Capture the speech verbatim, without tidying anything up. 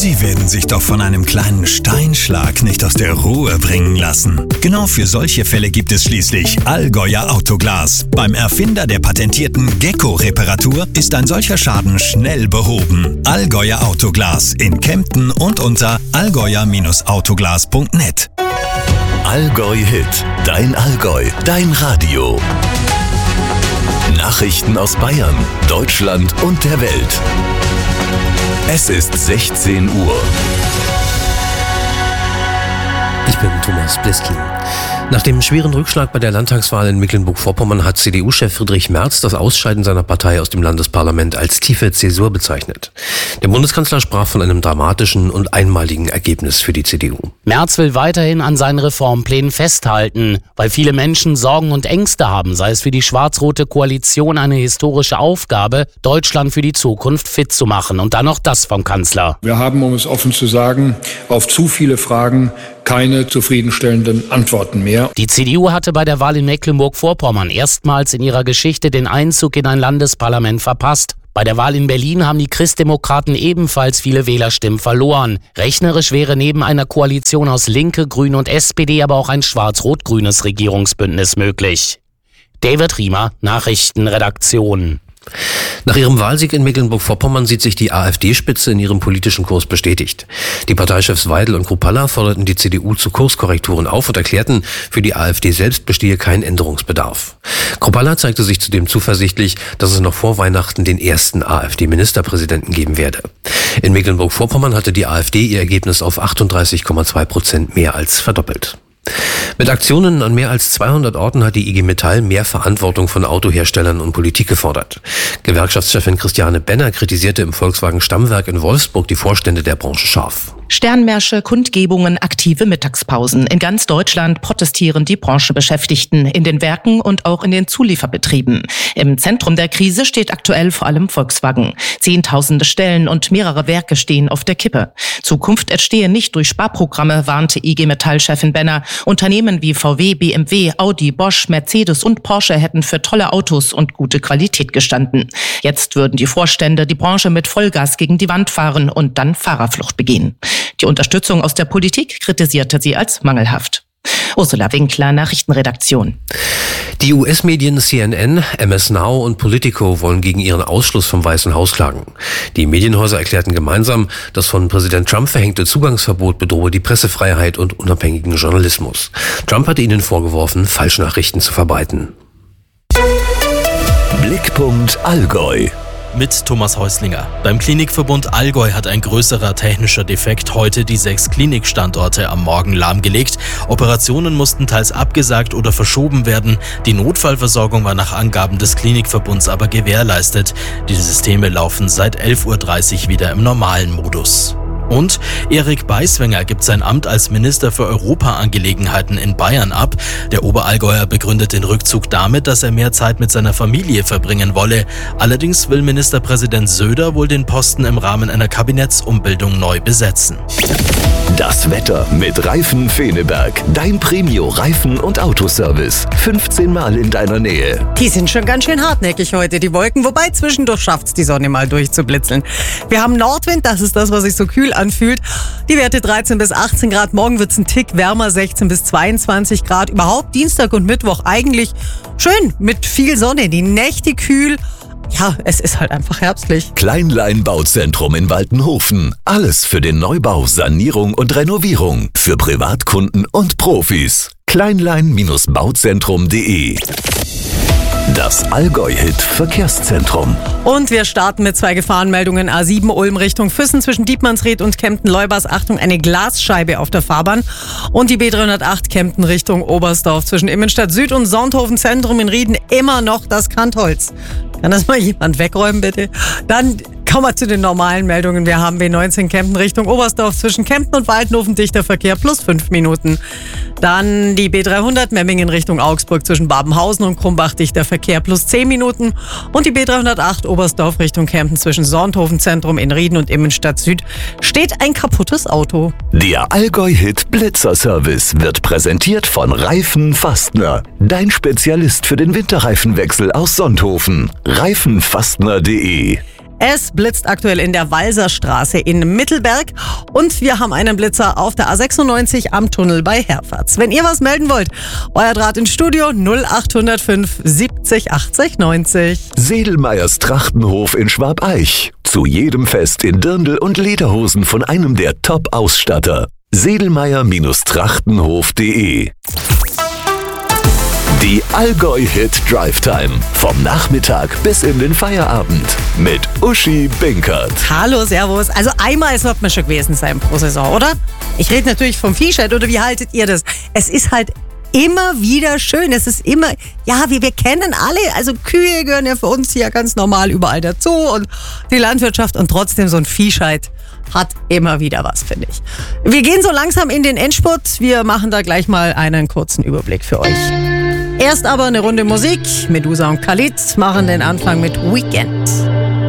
Sie werden sich doch von einem kleinen Steinschlag nicht aus der Ruhe bringen lassen. Genau für solche Fälle gibt es schließlich Allgäuer Autoglas. Beim Erfinder der patentierten Gecko-Reparatur ist ein solcher Schaden schnell behoben. Allgäuer Autoglas in Kempten und unter allgäuer Autoglas punkt net. Allgäu Hit, dein Allgäu, dein Radio. Nachrichten aus Bayern, Deutschland und der Welt. Es ist sechzehn Uhr. Ich bin Thomas Bliskin. Nach dem schweren Rückschlag bei der Landtagswahl in Mecklenburg-Vorpommern hat C D U-Chef Friedrich Merz das Ausscheiden seiner Partei aus dem Landesparlament als tiefe Zäsur bezeichnet. Der Bundeskanzler sprach von einem dramatischen und einmaligen Ergebnis für die C D U. Merz will weiterhin an seinen Reformplänen festhalten, weil viele Menschen Sorgen und Ängste haben, sei es für die schwarz-rote Koalition eine historische Aufgabe, Deutschland für die Zukunft fit zu machen. Und dann noch das vom Kanzler. Wir haben, um es offen zu sagen, auf zu viele Fragen keine zufriedenstellenden Antworten mehr. Die C D U hatte bei der Wahl in Mecklenburg-Vorpommern erstmals in ihrer Geschichte den Einzug in ein Landesparlament verpasst. Bei der Wahl in Berlin haben die Christdemokraten ebenfalls viele Wählerstimmen verloren. Rechnerisch wäre neben einer Koalition aus Linke, Grüne und S P D aber auch ein schwarz-rot-grünes Regierungsbündnis möglich. David Riemer, Nachrichtenredaktion. Nach ihrem Wahlsieg in Mecklenburg-Vorpommern sieht sich die AfD-Spitze in ihrem politischen Kurs bestätigt. Die Parteichefs Weidel und Kruppalla forderten die C D U zu Kurskorrekturen auf und erklärten, für die AfD selbst bestehe kein Änderungsbedarf. Kruppalla zeigte sich zudem zuversichtlich, dass es noch vor Weihnachten den ersten AfD-Ministerpräsidenten geben werde. In Mecklenburg-Vorpommern hatte die AfD ihr Ergebnis auf achtunddreißig Komma zwei Prozent mehr als verdoppelt. Mit Aktionen an mehr als zweihundert Orten hat die I G Metall mehr Verantwortung von Autoherstellern und Politik gefordert. Gewerkschaftschefin Christiane Benner kritisierte im Volkswagen Stammwerk in Wolfsburg die Vorstände der Branche scharf. Sternmärsche, Kundgebungen, aktive Mittagspausen. In ganz Deutschland protestieren die Branchenbeschäftigten in den Werken und auch in den Zulieferbetrieben. Im Zentrum der Krise steht aktuell vor allem Volkswagen. Zehntausende Stellen und mehrere Werke stehen auf der Kippe. Zukunft entstehe nicht durch Sparprogramme, warnte I G Metall-Chefin Benner. Unternehmen wie V W, B M W, Audi, Bosch, Mercedes und Porsche hätten für tolle Autos und gute Qualität gestanden. Jetzt würden die Vorstände die Branche mit Vollgas gegen die Wand fahren und dann Fahrerflucht begehen. Die Unterstützung aus der Politik kritisierte sie als mangelhaft. Ursula Winkler, Nachrichtenredaktion. Die U S-Medien C N N, M S Now und Politico wollen gegen ihren Ausschluss vom Weißen Haus klagen. Die Medienhäuser erklärten gemeinsam, das von Präsident Trump verhängte Zugangsverbot bedrohe die Pressefreiheit und unabhängigen Journalismus. Trump hatte ihnen vorgeworfen, Falschnachrichten zu verbreiten. Blickpunkt Allgäu. Mit Thomas Häuslinger. Beim Klinikverbund Allgäu hat ein größerer technischer Defekt heute die sechs Klinikstandorte am Morgen lahmgelegt. Operationen mussten teils abgesagt oder verschoben werden. Die Notfallversorgung war nach Angaben des Klinikverbunds aber gewährleistet. Die Systeme laufen seit elf Uhr dreißig wieder im normalen Modus. Und Erik Beiswenger gibt sein Amt als Minister für Europaangelegenheiten in Bayern ab. Der Oberallgäuer begründet den Rückzug damit, dass er mehr Zeit mit seiner Familie verbringen wolle. Allerdings will Ministerpräsident Söder wohl den Posten im Rahmen einer Kabinettsumbildung neu besetzen. Das Wetter mit Reifen Feneberg. Dein Premio-Reifen- und Autoservice. fünfzehn Mal in deiner Nähe. Die sind schon ganz schön hartnäckig heute, die Wolken. Wobei zwischendurch schafft's die Sonne mal durchzublitzeln. Wir haben Nordwind, das ist das, was sich so kühl anfühlt. Die Werte dreizehn bis achtzehn Grad. Morgen wird's ein Tick wärmer, sechzehn bis zweiundzwanzig Grad. Überhaupt Dienstag und Mittwoch eigentlich schön mit viel Sonne. Die Nächte kühl. Ja, es ist halt einfach herbstlich. Kleinlein Bauzentrum in Waltenhofen. Alles für den Neubau, Sanierung und Renovierung. Für Privatkunden und Profis. kleinlein Bauzentrum punkt de. Das Allgäu-Hit Verkehrszentrum. Und wir starten mit zwei Gefahrenmeldungen. A sieben Ulm Richtung Füssen zwischen Dietmannsried und Kempten-Leubers. Achtung, eine Glasscheibe auf der Fahrbahn. Und die B dreihundertacht Kempten Richtung Oberstdorf zwischen Immenstadt Süd und Sonthofen Zentrum in Rieden. Immer noch das Kantholz. Kann das mal jemand wegräumen, bitte? Dann kommen wir zu den normalen Meldungen. Wir haben B neunzehn Kempten Richtung Oberstdorf zwischen Kempten und Waldenhofen dichter Verkehr plus fünf Minuten. Dann die B dreihundert Memmingen Richtung Augsburg zwischen Babenhausen und Krumbach dichter Verkehr plus zehn Minuten. Und die B dreihundertacht Oberstdorf Richtung Kempten zwischen Sonthofen Zentrum in Rieden und Immenstadt Süd steht ein kaputtes Auto. Der Allgäu-Hit Blitzer-Service wird präsentiert von Reifen Fastner. Dein Spezialist für den Winterreifenwechsel aus Sonthofen. Reifenfastner punkt de. Es blitzt aktuell in der Walserstraße in Mittelberg und wir haben einen Blitzer auf der A sechsundneunzig am Tunnel bei Herford. Wenn ihr was melden wollt, euer Draht ins Studio null acht null fünf siebzig achtzig neunzig. Sedelmeyers Trachtenhof in Schwabeich. Zu jedem Fest in Dirndl und Lederhosen von einem der Top-Ausstatter. Sedelmeyer-Trachtenhof punkt de. Die Allgäu-Hit Drive Time. Vom Nachmittag bis in den Feierabend. Mit Uschi Binkert. Hallo, servus. Also einmal sollte man schon gewesen sein pro Saison, oder? Ich rede natürlich vom Viehscheid, oder wie haltet ihr das? Es ist halt immer wieder schön. Es ist immer, ja, wir, wir kennen alle, also Kühe gehören ja für uns hier ganz normal überall dazu und die Landwirtschaft und trotzdem so ein Viehscheid hat immer wieder was, finde ich. Wir gehen so langsam in den Endspurt. Wir machen da gleich mal einen kurzen Überblick für euch. Erst aber eine Runde Musik. Medusa und Khalid machen den Anfang mit Weekend.